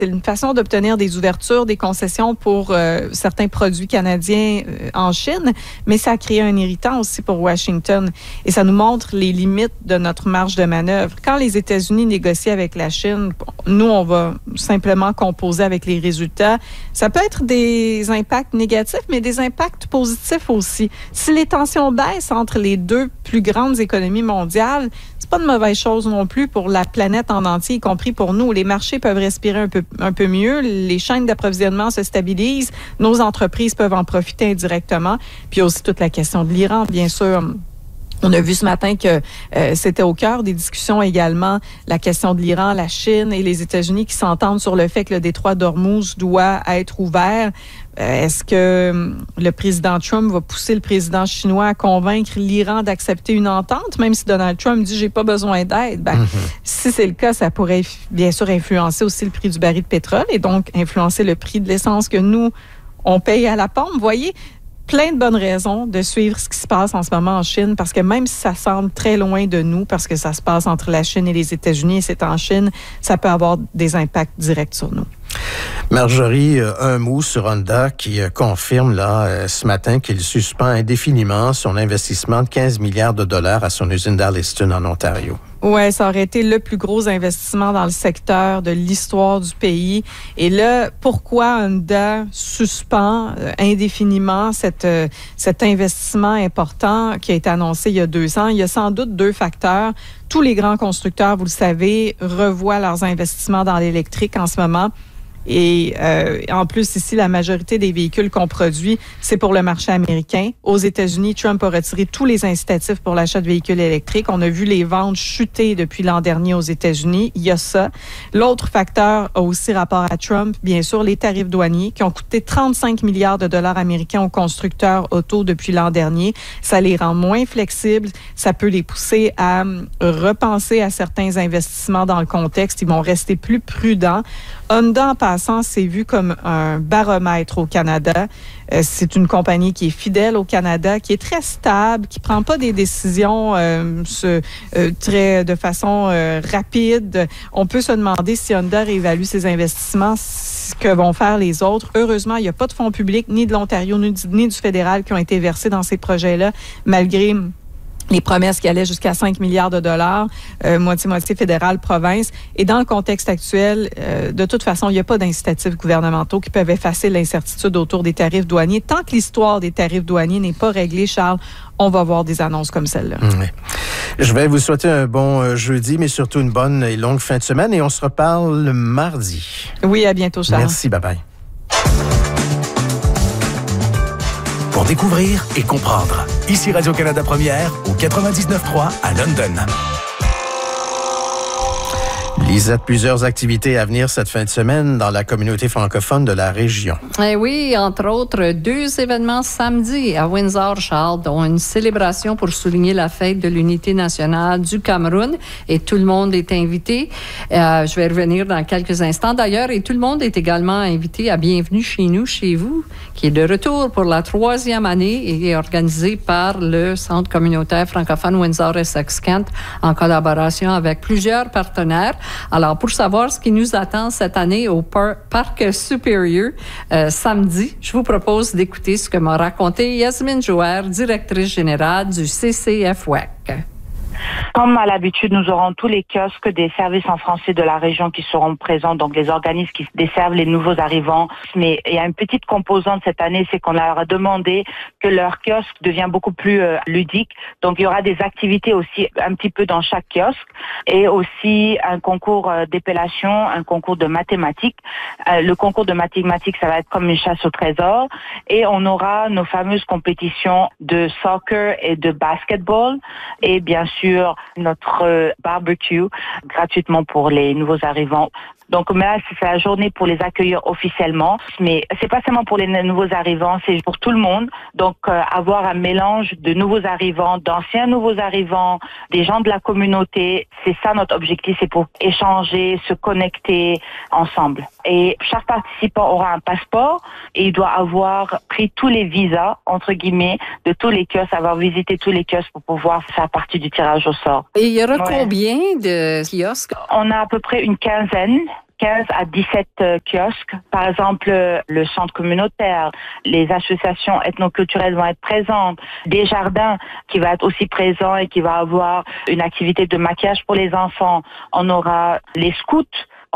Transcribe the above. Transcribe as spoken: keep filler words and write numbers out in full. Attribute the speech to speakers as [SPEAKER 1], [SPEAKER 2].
[SPEAKER 1] C'est une façon d'obtenir des ouvertures, des concessions pour euh, certains produits canadiens euh, en Chine, mais ça a créé un irritant aussi pour Washington et ça nous montre les limites de notre marge de manœuvre. Quand les États-Unis négocient avec la Chine, nous, on va simplement composer avec les résultats. Ça peut être des impacts négatifs, mais des impacts positifs aussi. Si les tensions baissent entre les deux plus grandes économies mondiales, c'est pas de mauvaise chose non plus pour la planète en entier, y compris pour nous. Les marchés peuvent respirer un peu, un peu mieux, les chaînes d'approvisionnement se stabilisent, nos entreprises peuvent en profiter indirectement. Puis aussi toute la question de l'Iran, bien sûr. On a vu ce matin que euh, c'était au cœur des discussions également la question de l'Iran, la Chine et les États-Unis qui s'entendent sur le fait que le détroit d'Ormuz doit être ouvert. Euh, est-ce que le président Trump va pousser le président chinois à convaincre l'Iran d'accepter une entente, même si Donald Trump dit « j'ai pas besoin d'aide ». Ben, mm-hmm. Si c'est le cas, ça pourrait bien sûr influencer aussi le prix du baril de pétrole et donc influencer le prix de l'essence que nous, on paye à la pompe. Vous voyez, plein de bonnes raisons de suivre ce qui se passe en ce moment en Chine, parce que même si ça semble très loin de nous, parce que ça se passe entre la Chine et les États-Unis et c'est en Chine, ça peut avoir des impacts directs sur nous.
[SPEAKER 2] Marjorie, un mot sur Honda qui confirme là ce matin qu'il suspend indéfiniment son investissement de quinze milliards de dollars à son usine d'Alliston en Ontario.
[SPEAKER 1] Oui, ça aurait été le plus gros investissement dans le secteur de l'histoire du pays. Et là, pourquoi Honda suspend euh, indéfiniment cette, euh, cet investissement important qui a été annoncé il y a deux ans? Il y a sans doute deux facteurs. Tous les grands constructeurs, vous le savez, revoient leurs investissements dans l'électrique en ce moment. Et euh, en plus, ici, la majorité des véhicules qu'on produit, c'est pour le marché américain. Aux États-Unis, Trump a retiré tous les incitatifs pour l'achat de véhicules électriques. On a vu les ventes chuter depuis l'an dernier aux États-Unis. Il y a ça. L'autre facteur a aussi rapport à Trump, bien sûr, les tarifs douaniers qui ont coûté trente-cinq milliards de dollars américains aux constructeurs auto depuis l'an dernier. Ça les rend moins flexibles. Ça peut les pousser à repenser à certains investissements dans le contexte. Ils vont rester plus prudents. Honda, en passant, c'est vu comme un baromètre au Canada. Euh, c'est une compagnie qui est fidèle au Canada, qui est très stable, qui prend pas des décisions euh, se, euh, très de façon euh, rapide. On peut se demander si Honda réévalue ses investissements, ce que vont faire les autres. Heureusement, il n'y a pas de fonds publics, ni de l'Ontario, ni du, ni du fédéral qui ont été versés dans ces projets-là, malgré les promesses qui allaient jusqu'à cinq milliards de dollars, euh, moitié-moitié fédérale, province. Et dans le contexte actuel, euh, de toute façon, il n'y a pas d'incitatifs gouvernementaux qui peuvent effacer l'incertitude autour des tarifs douaniers. Tant que l'histoire des tarifs douaniers n'est pas réglée, Charles, on va voir des annonces comme celle-là.
[SPEAKER 2] Oui. Je vais vous souhaiter un bon euh, jeudi, mais surtout une bonne et longue fin de semaine. Et on se reparle le mardi.
[SPEAKER 1] Oui, à bientôt, Charles.
[SPEAKER 2] Merci, bye-bye.
[SPEAKER 3] Pour découvrir et comprendre. Ici Radio-Canada Première au quatre-vingt-dix-neuf trois à London.
[SPEAKER 2] Lisette, plusieurs activités à venir cette fin de semaine dans la communauté francophone de la région.
[SPEAKER 4] Eh oui, entre autres, deux événements samedi à Windsor, Charles, dont une célébration pour souligner la fête de l'unité nationale du Cameroun. Et tout le monde est invité. Euh, je vais revenir dans quelques instants d'ailleurs. Et tout le monde est également invité à Bienvenue chez nous, chez vous, qui est de retour pour la troisième année et est organisé par le Centre communautaire francophone Windsor-Essex-Kent en collaboration avec plusieurs partenaires. Alors, pour savoir ce qui nous attend cette année au par- Parc Supérieur, euh, samedi, je vous propose d'écouter ce que m'a raconté Yasmine Jouer, directrice générale du C C F W E C.
[SPEAKER 5] Comme à l'habitude, nous aurons tous les kiosques des services en français de la région qui seront présents, donc les organismes qui desservent les nouveaux arrivants. Mais il y a une petite composante cette année, c'est qu'on leur a demandé que leur kiosque devienne beaucoup plus euh, ludique. Donc il y aura des activités aussi un petit peu dans chaque kiosque et aussi un concours euh, d'épellation, un concours de mathématiques. Euh, le concours de mathématiques, ça va être comme une chasse au trésor. Et on aura nos fameuses compétitions de soccer et de basketball et bien sûr notre euh, barbecue gratuitement pour les nouveaux arrivants. Donc là, c'est la journée pour les accueillir officiellement, mais c'est pas seulement pour les nouveaux arrivants, c'est pour tout le monde. Donc euh, avoir un mélange de nouveaux arrivants, d'anciens nouveaux arrivants, des gens de la communauté, c'est ça notre objectif, c'est pour échanger, se connecter ensemble. Et chaque participant aura un passeport et il doit avoir pris tous les visas, entre guillemets, de tous les kiosques, avoir visité tous les kiosques pour pouvoir faire partie du tirage au sort.
[SPEAKER 4] Et il y aura
[SPEAKER 5] ouais.
[SPEAKER 4] combien de kiosques?
[SPEAKER 5] On a à peu près une quinzaine quinze à dix-sept euh, kiosques. Par exemple, euh, le centre communautaire, les associations ethnoculturelles vont être présentes, des jardins qui va être aussi présent et qui va avoir une activité de maquillage pour les enfants. On aura les scouts